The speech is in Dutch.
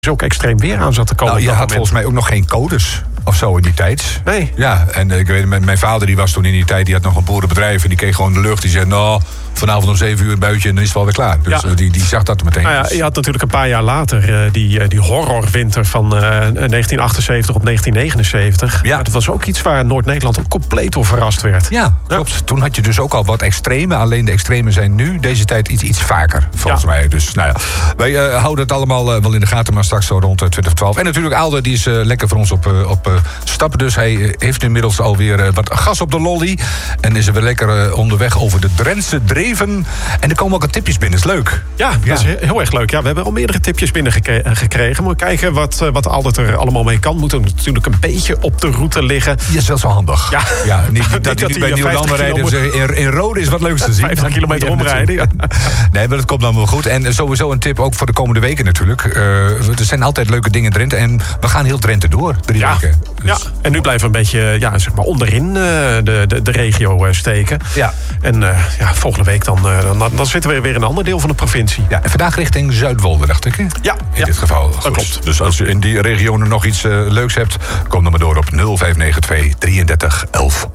ook extreem weer aan zat te komen. Nou, je had volgens mij ook nog geen codes of zo in die tijd. Nee. Ja, en ik weet, mijn vader die was toen in die tijd, die had nog een boerenbedrijf en die kreeg gewoon de lucht. Die zei, nou, vanavond om 7 uur een buitje en dan is het wel weer klaar. Dus die zag dat meteen. Nou ja, je had natuurlijk een paar jaar later die horrorwinter van 1978 op 1979. Ja. Dat was ook iets waar Noord-Nederland ook compleet door verrast werd. Ja, klopt. Toen had je dus ook al wat extreme. Alleen de extreme zijn nu deze tijd iets vaker, volgens mij. Dus nou ja, wij houden het allemaal wel in de gaten, maar straks zo rond 2012. En natuurlijk Aalder, die is lekker voor ons op stap. Dus hij heeft inmiddels alweer wat gas op de lolly. En is er weer lekker onderweg over de Drentse Dreven. En er komen ook wat tipjes binnen. Is leuk. Ja, dat is heel erg leuk. Ja, we hebben al meerdere tipjes binnengekregen. Maar kijken wat Aalder er allemaal mee kan. Moet er natuurlijk een beetje op de route liggen. Ja, is wel zo handig. Ja. Niet dat hij bij Nieuw-Landen rijden. Dus in Rode is wat leuks te zien. 50 kilometer omrijden. Ja. Nee, maar dat komt dan wel goed. En sowieso een tip ook voor de komende weken natuurlijk. Er zijn altijd leuke dingen in Drenthe. En we gaan heel Drenthe door. 3 weken. Dus. Ja, en nu blijven we een beetje zeg maar onderin de regio steken. Ja. En volgende week dan zitten we weer in een ander deel van de provincie. Ja, en vandaag richting Zuidwolde, dacht ik. Hè? Ja. In dit geval. Dat klopt. Dus als je in die regionen nog iets leuks hebt, kom dan maar door op 0592 33 11.